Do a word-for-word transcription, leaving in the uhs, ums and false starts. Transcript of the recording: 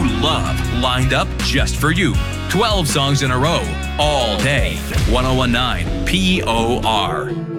love lined up just for you. twelve songs in a row, all day. ten nineteen P O R.